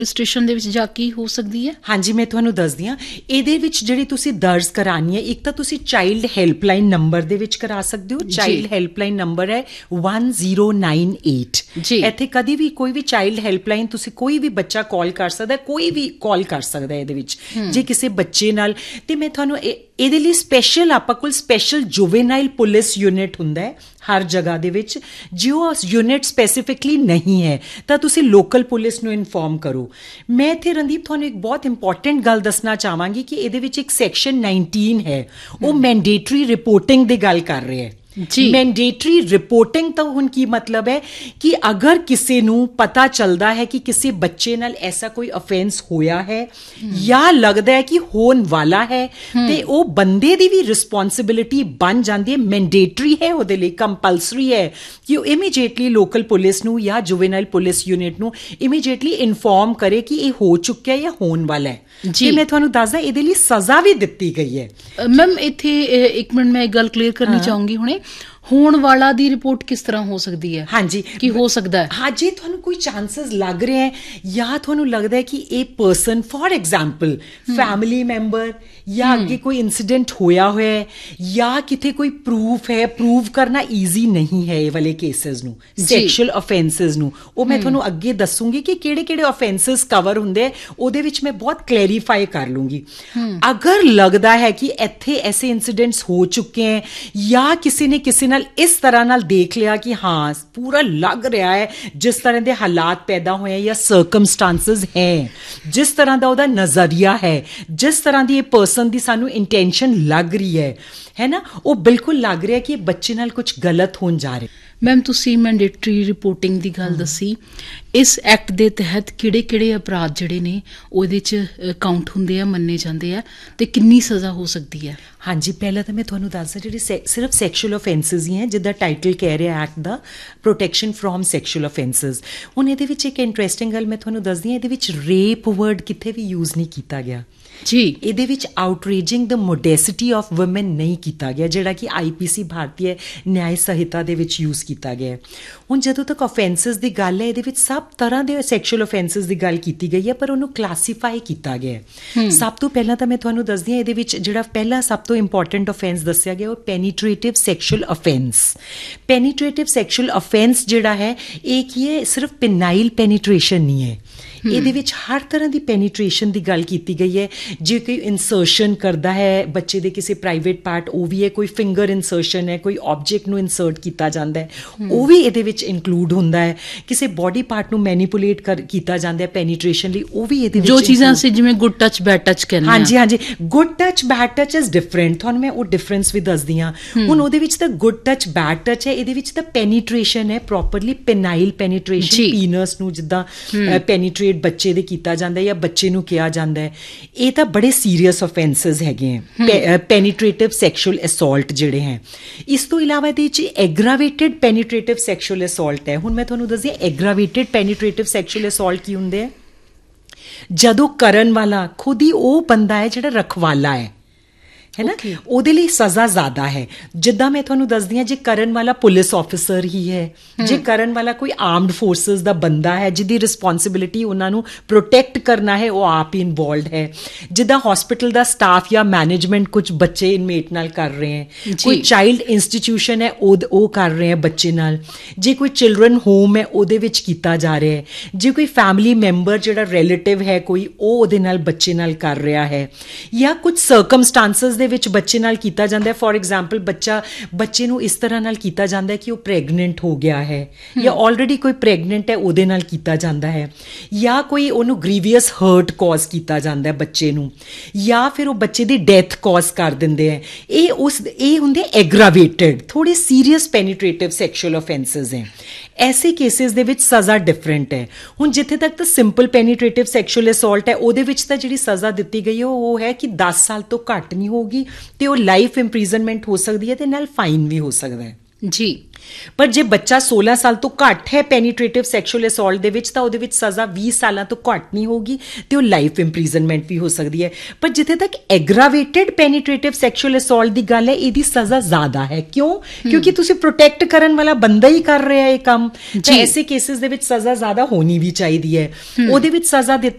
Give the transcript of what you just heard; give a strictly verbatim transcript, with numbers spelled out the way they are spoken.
Station ਦੇ ਵਿੱਚ ਜਾ ਕੇ ਹੋ ਸਕਦੀ ਹੈ? ਹਾਂਜੀ, ਮੈਂ ਤੁਹਾਨੂੰ ਦੱਸਦੀ ਹਾਂ। ਇਹਦੇ ਵਿੱਚ ਜਿਹੜੀ ਤੁਸੀਂ ਦਰਜ ਕਰਾਉਣੀ ਹੈ, ਇੱਕ ਤਾਂ ਤੁਸੀਂ ਚਾਈਲਡ ਹੈਲਪਲਾਈਨ ਨੰਬਰ ਦੇ ਵਿੱਚ ਕਰਾ ਸਕਦੇ ਹੋ। ਚਾਈਲਡ ਹੈਲਪਲਾਈਨ ਨੰਬਰ ਹੈ ਵਨ ਜ਼ੀਰੋ ਨਾਈਨ ਏਟ। ਇੱਥੇ ਕਦੀ ਵੀ ਕੋਈ ਵੀ ਚਾਈਲਡ ਹੈਲਪਲਾਈਨ ਤੁਸੀਂ ਕੋਈ ਵੀ ਬੱਚਾ ਕਾਲ ਕਰ ਸਕਦਾ, ਕੋਈ ਵੀ ਕਾਲ ਕਰ ਸਕਦਾ ਇਹਦੇ ਵਿੱਚ ਜੇ ਕਿਸੇ ਬੱਚੇ ਨਾਲ। ਤੇ ਮੈਂ ਤੁਹਾਨੂੰ ਇਹਦੇ ਲਈ ਸਪੈਸ਼ਲ ਆਪਾਂ ਕੋਲ ਸਪੈਸ਼ਲ ਜੁਵੇਨਾਈਲ ਪੁਲਿਸ ਯੂਨਿਟ ਹੁੰਦਾ ਹੈ ਹਰ ਜਗ੍ਹਾ ਦੇ ਵਿੱਚ। ਜੇ ਉਹ ਯੂਨਿਟ ਸਪੈਸੀਫਿਕਲੀ ਨਹੀਂ ਹੈ ਤਾਂ ਤੁਸੀਂ ਲੋਕਲ ਪੁਲਿਸ ਨੂੰ ਇਨਫੋਰਮ ਕਰੋ। ਮੈਂ ਇੱਥੇ ਰਣਦੀਪ ਤੁਹਾਨੂੰ ਇੱਕ ਬਹੁਤ ਇੰਪੋਰਟੈਂਟ ਗੱਲ ਦੱਸਣਾ ਚਾਹਾਂਗੀ ਕਿ ਇਹਦੇ ਵਿੱਚ ਇੱਕ ਸੈਕਸ਼ਨ ਨਾਈਨਟੀਨ ਹੈ, ਉਹ ਮੈਂਡੇਟਰੀ ਰਿਪੋਰਟਿੰਗ ਦੀ ਗੱਲ ਕਰ ਰਿਹਾ ਹੈ। ਮੈਂਡੇਟਰੀ ਰਿਪੋਰਟਿੰਗ ਤਾਂ ਹੁਣ ਕੀ ਮਤਲਬ ਹੈ ਕਿ ਅਗਰ ਕਿਸੇ ਨੂੰ ਪਤਾ ਚੱਲਦਾ ਹੈ ਕਿ ਕਿਸੇ ਬੱਚੇ ਨਾਲ ਐਸਾ ਕੋਈ ਅਫੈਂਸ ਹੋਇਆ ਹੈ ਜਾਂ ਲੱਗਦਾ ਹੈ ਕਿ ਹੋਣ ਵਾਲਾ ਹੈ, ਤੇ ਉਹ ਬੰਦੇ ਦੀ ਵੀ ਰਿਸਪੌਂਸਿਬਿਲਿਟੀ ਬਣ ਜਾਂਦੀ ਹੈ। ਮੈਂਡੇਟਰੀ ਹੈ, ਉਹਦੇ ਲਈ ਕੰਪਲਸਰੀ ਹੈ ਕਿ ਉਹ ਇਮੀਡੀਏਟਲੀ ਲੋਕਲ ਪੁਲਿਸ ਨੂੰ ਜਾਂ ਜੁਵੇਨਾਈਲ ਪੁਲਿਸ ਯੂਨਿਟ ਨੂੰ ਇਮੀਡੀਏਟਲੀ ਇਨਫੋਰਮ ਕਰੇ ਕਿ ਇਹ ਹੋ ਚੁੱਕਿਆ ਜਾਂ ਹੋਣ ਵਾਲਾ ਹੈ। ਜੀ ਮੈਂ ਤੁਹਾਨੂੰ ਦੱਸਦਾ ਇਹਦੇ ਲਈ ਸਜ਼ਾ ਵੀ ਦਿੱਤੀ ਗਈ ਹੈ। ਮੈਮ ਇੱਥੇ ਇੱਕ ਮਿੰਟ ਮੈਂ ਇੱਕ ਗੱਲ ਕਲੀਅਰ ਕਰਨੀ ਚਾਹੂੰਗੀ ਹੁਣੇ। ਹੋਣ ਵਾਲਾ ਦੀ ਰਿਪੋਰਟ ਕਿਸ ਤਰ੍ਹਾਂ ਹੋ ਸਕਦੀ ਹੈ? ਹਾਂਜੀ, ਕੀ ਹੋ ਸਕਦਾ ਹੈ? ਹਾਂ, ਜੇ ਤੁਹਾਨੂੰ ਕੋਈ ਚਾਂਸਸ ਲੱਗ ਰਿਹਾ ਹੈ ਜਾਂ ਤੁਹਾਨੂੰ ਲੱਗਦਾ ਹੈ ਕਿ ਇਹ person for example family member ਜਾਂ ਅੱਗੇ ਕੋਈ ਇਨਸੀਡੈਂਟ ਹੋਇਆ ਹੋਇਆ ਹੈ ਜਾਂ ਕਿਤੇ ਕੋਈ ਪ੍ਰੂਫ ਹੈ, ਪ੍ਰੂਵ ਕਰਨਾ ਈਜ਼ੀ ਨਹੀਂ ਹੈ ਇਹ ਵਾਲੇ ਕੇਸਿਸ ਨੂੰ, ਸੈਕਸ਼ੂਅਲ ਅਫੈਂਸਿਸ ਨੂੰ। ਉਹ ਮੈਂ ਤੁਹਾਨੂੰ ਅੱਗੇ ਦੱਸੂਗੀ ਕਿ ਕਿਹੜੇ ਕਿਹੜੇ ਅਫੈਂਸਿਸ ਕਵਰ ਹੁੰਦੇ ਹੈ, ਉਹਦੇ ਵਿੱਚ ਮੈਂ ਬਹੁਤ ਕਲੈਰੀਫਾਈ ਕਰ ਲੂੰਗੀ। ਅਗਰ ਲੱਗਦਾ ਹੈ ਕਿ ਇੱਥੇ ਐਸੇ ਇਨਸੀਡੈਂਟਸ ਹੋ ਚੁੱਕੇ ਹੈ ਜਾਂ ਕਿਸੇ ਨੇ ਕਿਸੇ ਨਾਲ ਇਸ ਤਰ੍ਹਾਂ ਨਾਲ ਦੇਖ ਲਿਆ ਕਿ ਹਾਂ ਪੂਰਾ ਲੱਗ ਰਿਹਾ ਹੈ ਜਿਸ ਤਰ੍ਹਾਂ ਦੇ ਹਾਲਾਤ ਪੈਦਾ ਹੋਏ ਜਾਂ ਸਰਕਮਸਟਾਂਸਿਸ ਹੈ, ਜਿਸ ਤਰ੍ਹਾਂ ਦਾ ਉਹਦਾ ਨਜ਼ਰੀਆ ਹੈ, ਜਿਸ ਤਰ੍ਹਾਂ ਦੀ ਇਹ ਪਰਸਨ ਦੀ ਸਾਨੂੰ ਇੰਟੈਂਸ਼ਨ ਲੱਗ ਰਹੀ ਹੈ ਹੈ ਨਾ, ਉਹ ਬਿਲਕੁਲ ਲੱਗ ਰਿਹਾ ਕਿ ਬੱਚੇ ਨਾਲ ਕੁਝ ਗਲਤ ਹੋਣ ਜਾ ਰਿਹਾ। ਮੈਮ ਤੁਸੀਂ ਮੈਂਡੇਟਰੀ ਰਿਪੋਰਟਿੰਗ ਦੀ ਗੱਲ ਦੱਸੀ, ਇਸ ਐਕਟ ਦੇ ਤਹਿਤ ਕਿਹੜੇ ਕਿਹੜੇ ਅਪਰਾਧ ਜਿਹੜੇ ਨੇ ਉਹਦੇ 'ਚ ਕਾਊਂਟ ਹੁੰਦੇ ਆ, ਮੰਨੇ ਜਾਂਦੇ ਆ, ਤੇ ਕਿੰਨੀ ਸਜ਼ਾ ਹੋ ਸਕਦੀ ਹੈ? ਹਾਂਜੀ, ਪਹਿਲਾਂ ਤਾਂ ਮੈਂ ਤੁਹਾਨੂੰ ਦੱਸਦਾ ਜਿਹੜੇ ਸਿਰਫ ਸੈਕਸ਼ੂਅਲ ਅਫੈਂਸਿਸ ਹੀ ਹੈ, ਜਿੱਦਾਂ ਟਾਈਟਲ ਕਹਿ ਰਿਹਾ act the, protection from sexual ਅਫੈਂਸਿਸ। ਹੁਣ ਇਹਦੇ ਵਿੱਚ ਇੱਕ ਇੰਟਰਸਟਿੰਗ ਗੱਲ ਮੈਂ ਤੁਹਾਨੂੰ ਦੱਸਦੀ ਹਾਂ, ਇਹਦੇ ਵਿੱਚ ਰੇਪ ਵਰਡ ਕਿਤੇ ਵੀ ਯੂਜ਼ ਨਹੀਂ ਕੀਤਾ ਗਿਆ ਜੀ। ਇਹਦੇ ਵਿੱਚ ਆਊਟਰੇਜਿੰਗ ਦ ਮੋਡੈਸਿਟੀ ਆਫ ਵੂਮਨ ਨਹੀਂ ਕੀਤਾ ਗਿਆ, ਜਿਹੜਾ ਕਿ ਆਈ ਪੀ ਸੀ ਭਾਰਤੀ ਨਿਆਇ ਸੰਹਿਤਾ ਦੇ ਵਿੱਚ ਯੂਜ਼ ਕੀਤਾ ਗਿਆ। ਹੁਣ ਜਦੋਂ ਤੱਕ ਅਫੈਂਸਿਸ ਦੀ ਗੱਲ ਹੈ, ਇਹਦੇ ਵਿੱਚ ਸਭ ਤਰ੍ਹਾਂ ਦੇ ਸੈਕਸ਼ੂਅਲ ਅਫੈਂਸਿਸ ਦੀ ਗੱਲ ਕੀਤੀ ਗਈ ਹੈ, ਪਰ ਉਹਨੂੰ ਕਲਾਸੀਫਾਈ ਕੀਤਾ ਗਿਆ। ਸਭ ਤੋਂ ਪਹਿਲਾਂ ਤਾਂ ਮੈਂ ਤੁਹਾਨੂੰ ਦੱਸਦੀ ਹਾਂ, ਇਹਦੇ ਵਿੱਚ ਜਿਹੜਾ ਪਹਿਲਾ ਸਭ ਤੋਂ ਇੰਪੋਰਟੈਂਟ ਅਫੈਂਸ ਦੱਸਿਆ ਗਿਆ ਉਹ ਪੈਨੀਟ੍ਰੇਟਿਵ ਸੈਕਸ਼ੂਅਲ ਅਫੈਂਸ। ਪੈਨੀਟ੍ਰੇਟਿਵ ਸੈਕਸ਼ੂਅਲ ਅਫੈਂਸ ਜਿਹੜਾ ਹੈ ਇਹ ਕੀ ਹੈ, ਸਿਰਫ ਪਿਨਾਈਲ ਪੈਨੀਟ੍ਰੇਸ਼ਨ ਨਹੀਂ ਹੈ, ਇਹਦੇ ਵਿੱਚ ਹਰ ਤਰ੍ਹਾਂ ਦੀ ਪੈਨੀਟ੍ਰੇਸ਼ਨ ਦੀ ਗੱਲ ਕੀਤੀ ਗਈ ਹੈ। ਜੇ ਕੋਈ ਇਨਸਰਸ਼ਨ ਕਰਦਾ ਹੈ ਬੱਚੇ ਦੇ ਕਿਸੇ ਪ੍ਰਾਈਵੇਟ ਪਾਰਟ, ਉਹ ਵੀ ਹੈ। ਕੋਈ ਫਿੰਗਰ ਇਨਸਰਸ਼ਨ ਹੈ, ਕੋਈ ਆਬਜੈਕਟ ਨੂੰ ਇਨਸਰਟ ਕੀਤਾ ਜਾਂਦਾ ਹੈ, ਉਹ ਵੀ ਇਹਦੇ ਵਿੱਚ ਇਨਕਲੂਡ ਹੁੰਦਾ ਹੈ। ਕਿਸੇ ਬੋਡੀ ਪਾਰਟ ਨੂੰ ਮੈਨੀਪੂਲੇਟ ਕਰ ਕੀਤਾ ਜਾਂਦਾ ਹੈ ਪੈਨੀਟ੍ਰੇਸ਼ਨ ਲਈ, ਉਹ ਵੀ ਇਹਦੇ ਵਿੱਚ। ਜੋ ਚੀਜ਼ਾਂ ਅਸੀਂ ਜਿਵੇਂ ਗੁੱਡ ਟੱਚ ਬੈਡ ਟੱਚ ਕਹਿੰਦੇ ਹਾਂ, ਹਾਂਜੀ ਹਾਂਜੀ, good touch bad touch is different. ਤੁਹਾਨੂੰ ਮੈਂ ਉਹ ਡਿਫਰੈਂਸ ਵੀ ਦੱਸਦੀ ਹਾਂ। ਹੁਣ ਉਹਦੇ ਵਿੱਚ ਤਾਂ ਗੁੱਡ ਟੱਚ ਬੈਡ ਟੱਚ ਹੈ, ਇਹਦੇ ਵਿੱਚ ਤਾਂ ਪੈਨੀਟ੍ਰੇਸ਼ਨ ਹੈ ਪ੍ਰੋਪਰਲੀ, ਪੈਨਾਈਲ ਪੈਨੀਟ੍ਰੇਸ਼ਨ, ਪੀਨਸ ਨੂੰ ਜਿੱਦਾਂ ਪੈਨੀਟ੍ਰੇਟ ਬੱਚੇ ਦੇ ਕੀਤਾ ਜਾਂਦਾ ਜਾਂ ਬੱਚੇ ਨੂੰ ਕਿਹਾ ਜਾਂਦਾ ਹੈ। ਇਹ ਤਾਂ ਬੜੇ ਸੀਰੀਅਸ ਅਫੈਂਸਿਸ ਹੈਗੇ ਹੈ ਪੈਨੀਟ੍ਰੇਟਿਵ ਸੈਕਸ਼ੂਅਲ ਅਸੌਲਟ ਜਿਹੜੇ ਹੈ। ਇਸ ਤੋਂ ਇਲਾਵਾ ਇਹਦੇ ਵਿੱਚ ਐਗਰਾਵੇਟਿਡ ਪੈਨੀਟ੍ਰੇਟਿਵ ਸੈਕਸ਼ੂਅਲ ਅਸੌਲਟ ਹੈ। ਹੁਣ ਮੈਂ ਤੁਹਾਨੂੰ ਦੱਸਦੀ ਐਗਰਾਵੇਟਿਡ ਪੈਨੀਟ੍ਰੇਟਿਵ ਸੈਕਸ਼ੂਅਲ ਅਸੌਲਟ ਕੀ ਹੁੰਦੇ ਹੈ, ਜਦੋਂ ਕਰਨ ਵਾਲਾ ਖੁਦ ਹੀ ਉਹ ਬੰਦਾ ਹੈ ਜਿਹੜਾ ਰਖਵਾਲਾ ਹੈ, ਹੈ ਨਾ, ਉਹਦੇ ਲਈ ਸਜ਼ਾ ਜ਼ਿਆਦਾ ਹੈ। ਜਿੱਦਾਂ ਮੈਂ ਤੁਹਾਨੂੰ ਦੱਸਦੀ ਹਾਂ, ਜੇ ਕਰਨ ਵਾਲਾ ਪੁਲਿਸ ਆਫਿਸਰ ਹੀ ਹੈ, ਜੇ ਕਰਨ ਵਾਲਾ ਕੋਈ ਆਰਮਡ ਫੋਰਸਿਸ ਦਾ ਬੰਦਾ ਹੈ ਜਿਹਦੀ ਰਿਸਪੌਂਸਿਬਿਲਿਟੀ ਉਹਨਾਂ ਨੂੰ ਪ੍ਰੋਟੈਕਟ ਕਰਨਾ ਹੈ, ਉਹ ਆਪ ਹੀ ਇਨਵੋਲਵਡ ਹੈ। ਜਿੱਦਾਂ ਹਸਪੀਟਲ ਦਾ ਸਟਾਫ ਜਾਂ ਮੈਨੇਜਮੈਂਟ ਕੁਝ ਬੱਚੇ ਇਨਮੇਟ ਨਾਲ ਕਰ ਰਹੇ ਹੈ, ਕੋਈ ਚਾਈਲਡ ਇੰਸਟੀਟਿਊਸ਼ਨ ਹੈ ਉਹ ਉਹ ਕਰ ਰਹੇ ਹੈ ਬੱਚੇ ਨਾਲ, ਜੇ ਕੋਈ ਚਿਲਡਰਨ ਹੋਮ ਹੈ ਉਹਦੇ ਵਿੱਚ ਕੀਤਾ ਜਾ ਰਿਹਾ ਹੈ, ਜੇ ਕੋਈ ਫੈਮਿਲੀ ਮੈਂਬਰ ਜਿਹੜਾ ਰਿਲੇਟਿਵ ਹੈ ਕੋਈ, ਉਹ ਉਹਦੇ ਨਾਲ ਬੱਚੇ ਨਾਲ ਕਰ ਰਿਹਾ ਹੈ, ਜਾਂ ਕੁਝ ਸਰਕਮਸਟਾਂਸਿਸ ਦੇ ਵਿੱਚ ਬੱਚੇ ਨਾਲ ਕੀਤਾ ਜਾਂਦਾ ਹੈ। ਫੋਰ ਐਗਜ਼ਾਮਪਲ ਬੱਚਾ ਬੱਚੇ ਨੂੰ ਇਸ ਤਰ੍ਹਾਂ ਨਾਲ ਕੀਤਾ ਜਾਂਦਾ ਹੈ ਕਿ ਉਹ ਪ੍ਰੈਗਨੈਂਟ ਹੋ ਗਿਆ ਹੈ ਜਾਂ ਆਲਰੇਡੀ ਕੋਈ ਪ੍ਰੈਗਨੈਂਟ ਹੈ, ਉਹਦੇ ਨਾਲ ਕੀਤਾ ਜਾਂਦਾ ਹੈ, ਜਾਂ ਕੋਈ ਉਹਨੂੰ ਗ੍ਰੀਵੀਅਸ ਹਰਟ ਕਾਜ਼ ਕੀਤਾ ਜਾਂਦਾ ਹੈ ਬੱਚੇ ਨੂੰ, ਜਾਂ ਫਿਰ ਉਹ ਬੱਚੇ ਦੀ ਡੈਥ ਕਾਜ਼ ਕਰ ਦਿੰਦੇ ਹੈ। ਇਹ ਉਸ ਇਹ ਹੁੰਦੇ ਐਗਰਾਵੇਟਿਡ, ਥੋੜੇ ਸੀਰੀਅਸ ਪੈਨੀਟ੍ਰੇਟਿਵ ਸੈਕਸ਼ੂਅਲ ਅਫੈਂਸਿਸ ਹੈ। ਐਸੇ ਕੇਸਿਸ ਦੇ ਵਿੱਚ ਸਜ਼ਾ ਡਿਫਰੈਂਟ ਹੈ। ਹੁਣ ਜਿੱਥੇ ਤੱਕ ਤਾਂ ਸਿੰਪਲ ਪੈਨੀਟ੍ਰੇਟਿਵ ਸੈਕਸ਼ੂਅਲ ਅਸੌਲਟ ਹੈ, ਉਹਦੇ ਵਿੱਚ ਤਾਂ ਜਿਹੜੀ ਸਜ਼ਾ ਦਿੱਤੀ ਗਈ ਹੈ ਉਹ ਹੈ ਕਿ ਦਸ ਸਾਲ ਤੋਂ ਘੱਟ ਨਹੀਂ ਹੋਗੀ, ਤੇ ਉਹ ਲਾਈਫ ਇੰਪ੍ਰੀਜ਼ਨਮੈਂਟ ਹੋ ਸਕਦੀ ਹੈ, ਤੇ ਨਾਲ ਫਾਈਨ ਵੀ ਹੋ ਸਕਦਾ ਹੈ ਜੀ। ਪਰ ਜੇ ਬੱਚਾ ਸੋਲਾਂ ਸਾਲ ਤੋਂ ਘੱਟ ਹੈ ਪੈਨੀਟ੍ਰੇਟਿਵ ਸੈਕਸ਼ੂਅਲ ਅਸੌਲਟ ਦੇ ਵਿੱਚ ਤਾਂ ਉਹਦੇ ਵਿੱਚ ਸਜ਼ਾ ਵੀਹ ਸਾਲਾਂ ਤੋਂ ਘੱਟ ਨਹੀਂ ਹੋਗੀ ਤੇ ਉਹ ਲਾਈਫ ਇੰਪ੍ਰੀਜ਼ਨਮੈਂਟ ਵੀ ਹੋ ਸਕਦੀ ਹੈ। ਪਰ ਜਿੱਥੇ ਤੱਕ ਐਗਰਾਵੇਟਿਡ ਪੈਨੀਟ੍ਰੇਟਿਵ ਸੈਕਸ਼ੂਅਲ ਅਸੌਲਟ ਦੀ ਗੱਲ ਹੈ, ਇਹਦੀ ਸਜ਼ਾ ਜ਼ਿਆਦਾ ਹੈ। ਕਿਉਂ? ਕਿਉਂਕਿ ਤੁਸੀਂ ਪ੍ਰੋਟੈਕਟ ਕਰਨ ਵਾਲਾ ਬੰਦਾ ਹੀ ਕਰ ਰਿਹਾ ਇਹ ਕੰਮ, ਤਾਂ ਐਸੇ ਕੇਸਿਸ ਦੇ ਵਿੱਚ ਸਜ਼ਾ ਜ਼ਿਆਦਾ ਹੋਣੀ ਵੀ ਚਾਹੀਦੀ ਹੈ। ਉਹਦੇ ਵਿੱਚ ਸਜ਼ਾ